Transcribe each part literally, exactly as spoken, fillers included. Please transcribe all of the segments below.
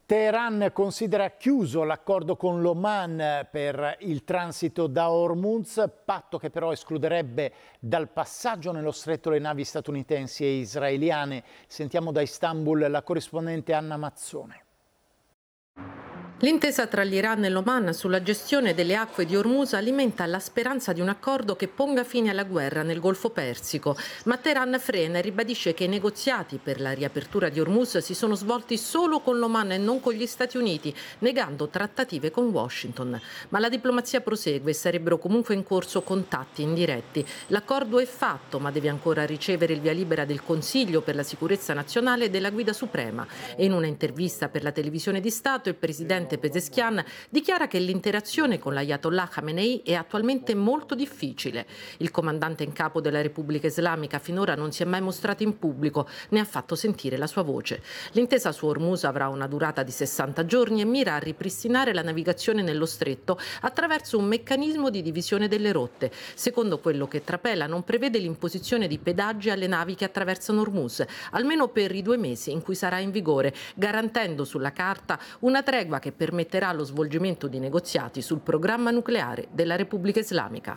Teheran considera chiuso l'accordo con l'Oman per il transito da Hormuz, patto che però escluderebbe dal passaggio nello stretto le navi statunitensi e israeliane. Sentiamo da Istanbul la corrispondente Anna Mazzone. L'intesa tra l'Iran e l'Oman sulla gestione delle acque di Hormuz alimenta la speranza di un accordo che ponga fine alla guerra nel Golfo Persico, ma Teheran frena e ribadisce che i negoziati per la riapertura di Hormuz si sono svolti solo con l'Oman e non con gli Stati Uniti, negando trattative con Washington. Ma la diplomazia prosegue e sarebbero comunque in corso contatti indiretti. L'accordo è fatto, ma deve ancora ricevere il via libera del Consiglio per la sicurezza nazionale e della Guida Suprema. E in una intervista per la televisione di Stato, il presidente Pezeshkian dichiara che l'interazione con l'Ayatollah Khamenei è attualmente molto difficile. Il comandante in capo della Repubblica Islamica finora non si è mai mostrato in pubblico, né ha fatto sentire la sua voce. L'intesa su Hormuz avrà una durata di sessanta giorni e mira a ripristinare la navigazione nello stretto attraverso un meccanismo di divisione delle rotte. Secondo quello che trapela, non prevede l'imposizione di pedaggi alle navi che attraversano Hormuz, almeno per i due mesi in cui sarà in vigore, garantendo sulla carta una tregua che permetterà lo svolgimento di negoziati sul programma nucleare della Repubblica Islamica.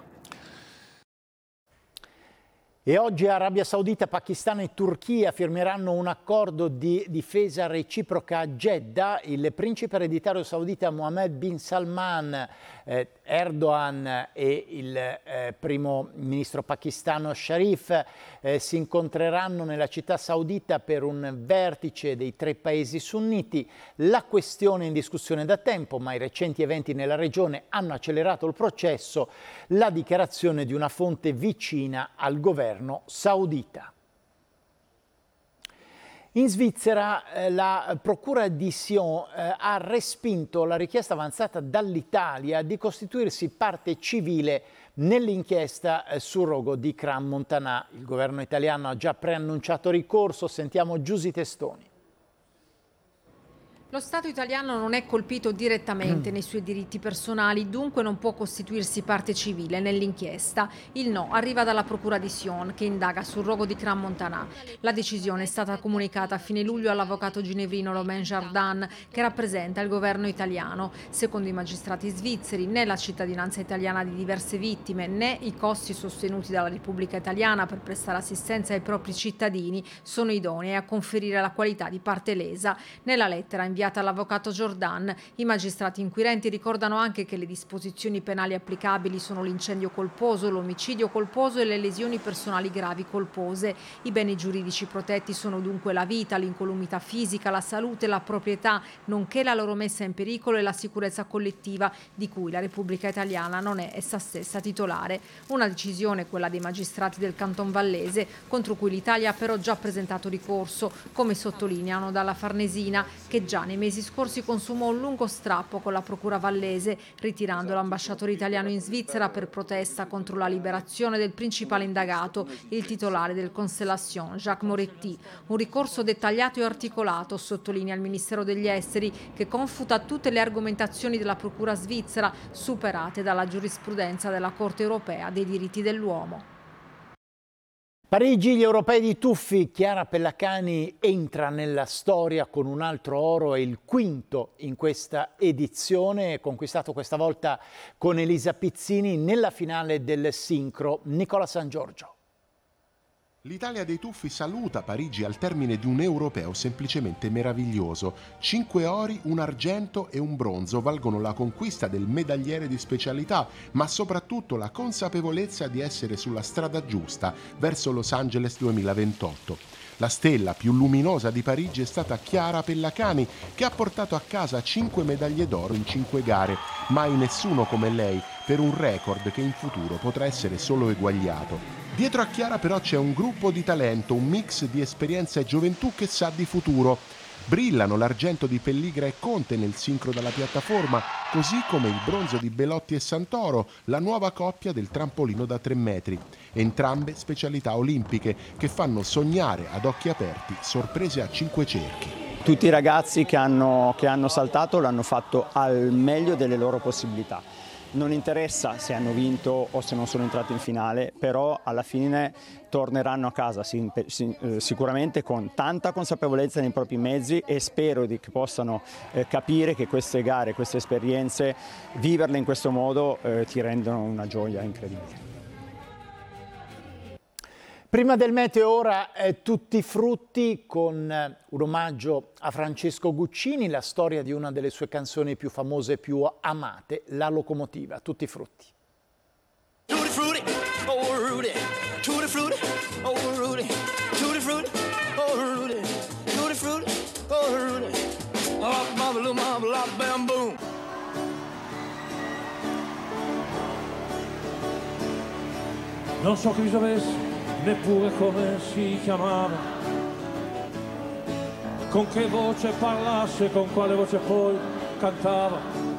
E oggi Arabia Saudita, Pakistan e Turchia firmeranno un accordo di difesa reciproca a Jeddah. Il principe ereditario saudita Mohammed bin Salman, eh, Erdogan e il eh, primo ministro pakistano Sharif eh, si incontreranno nella città saudita per un vertice dei tre paesi sunniti. La questione è in discussione da tempo, ma i recenti eventi nella regione hanno accelerato il processo. La dichiarazione di una fonte vicina al governo saudita. In Svizzera eh, la procura di Sion eh, ha respinto la richiesta avanzata dall'Italia di costituirsi parte civile nell'inchiesta eh, sul rogo di Crans-Montana. Il governo italiano ha già preannunciato ricorso. Sentiamo Giusy Testoni. Lo Stato italiano non è colpito direttamente nei suoi diritti personali, dunque non può costituirsi parte civile nell'inchiesta. Il no arriva dalla Procura di Sion, che indaga sul rogo di Crans-Montana. La decisione è stata comunicata a fine luglio all'avvocato ginevrino Romain Jardin, che rappresenta il governo italiano. Secondo i magistrati svizzeri, né la cittadinanza italiana di diverse vittime, né i costi sostenuti dalla Repubblica Italiana per prestare assistenza ai propri cittadini sono idonei a conferire la qualità di parte lesa. Nella lettera inviata all'avvocato Jordan, i magistrati inquirenti ricordano anche che le disposizioni penali applicabili sono l'incendio colposo, l'omicidio colposo e le lesioni personali gravi colpose. I beni giuridici protetti sono dunque la vita, l'incolumità fisica, la salute, la proprietà, nonché la loro messa in pericolo e la sicurezza collettiva, di cui la Repubblica Italiana non è essa stessa titolare. Una decisione, quella dei magistrati del Canton Vallese, contro cui l'Italia ha però già presentato ricorso, come sottolineano dalla Farnesina, che già nei mesi scorsi consumò un lungo strappo con la procura vallese, ritirando l'ambasciatore italiano in Svizzera per protesta contro la liberazione del principale indagato, il titolare del Constellation, Jacques Moretti. Un ricorso dettagliato e articolato, sottolinea il Ministero degli Esteri, che confuta tutte le argomentazioni della procura svizzera, superate dalla giurisprudenza della Corte europea dei diritti dell'uomo. Parigi, gli europei di tuffi. Chiara Pellacani entra nella storia con un altro oro, e il quinto in questa edizione, conquistato questa volta con Elisa Pizzini nella finale del sincro. Nicola San Giorgio. L'Italia dei tuffi saluta Parigi al termine di un europeo semplicemente meraviglioso. Cinque ori, un argento e un bronzo valgono la conquista del medagliere di specialità, ma soprattutto la consapevolezza di essere sulla strada giusta verso Los Angeles duemilaventotto. La stella più luminosa di Parigi è stata Chiara Pellacani, che ha portato a casa cinque medaglie d'oro in cinque gare. Mai nessuno come lei, per un record che in futuro potrà essere solo eguagliato. Dietro a Chiara però c'è un gruppo di talento, un mix di esperienza e gioventù che sa di futuro. Brillano l'argento di Pelligra e Conte nel sincro dalla piattaforma, così come il bronzo di Belotti e Santoro, la nuova coppia del trampolino da tre metri. Entrambe specialità olimpiche che fanno sognare ad occhi aperti sorprese a cinque cerchi. Tutti i ragazzi che hanno, che hanno saltato l'hanno fatto al meglio delle loro possibilità. non interessa se hanno vinto o se non sono entrati in finale, però alla fine torneranno a casa sicuramente con tanta consapevolezza nei propri mezzi e spero di che possano eh, capire che queste gare, queste esperienze, viverle in questo modo eh, ti rendono una gioia incredibile. Prima del meteo ora eh, tutti frutti con eh, un omaggio a Francesco Guccini, la storia di una delle sue canzoni più famose e più amate, La locomotiva, tutti frutti. Tutti frutti, oh Rudy, tutti frutti, oh Rudy, tutti frutti, oh Rudy, tutti frutti, oh Rudy, oh mama, mama, la bamboo. Non so chi sapesse neppure come si chiamava, con che voce parlasse, con quale voce poi cantava,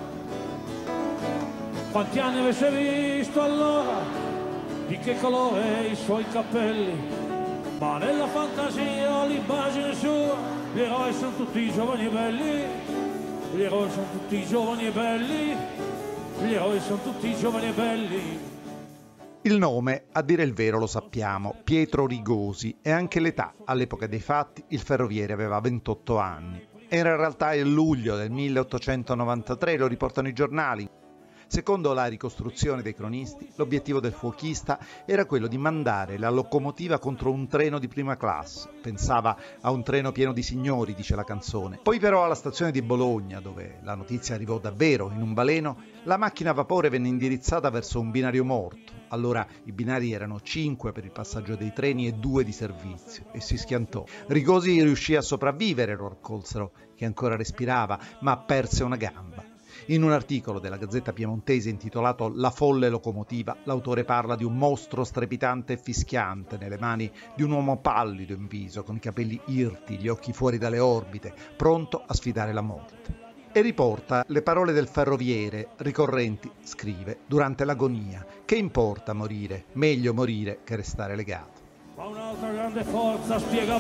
quanti anni avesse visto allora, di che colore i suoi capelli, ma nella fantasia l'immagine sua, gli eroi sono tutti giovani e belli, gli eroi sono tutti giovani e belli, gli eroi sono tutti giovani e belli. Il nome, a dire il vero, lo sappiamo, Pietro Rigosi, e anche l'età. All'epoca dei fatti il ferroviere aveva ventotto anni. Era in realtà il luglio del milleottocentonovantatré, lo riportano i giornali. Secondo la ricostruzione dei cronisti, l'obiettivo del fuochista era quello di mandare la locomotiva contro un treno di prima classe. Pensava a un treno pieno di signori, dice la canzone. Poi però alla stazione di Bologna, dove la notizia arrivò davvero in un baleno, la macchina a vapore venne indirizzata verso un binario morto. Allora i binari erano cinque per il passaggio dei treni e due di servizio, e si schiantò. Rigosi riuscì a sopravvivere, lo raccolsero, che ancora respirava, ma perse una gamba. In un articolo della Gazzetta Piemontese intitolato La folle locomotiva, l'autore parla di un mostro strepitante e fischiante nelle mani di un uomo pallido in viso, con i capelli irti, gli occhi fuori dalle orbite, pronto a sfidare la morte. E riporta le parole del ferroviere, ricorrenti, scrive, durante l'agonia: che importa morire? Meglio morire che restare legato. Ma un'altra grande forza spiega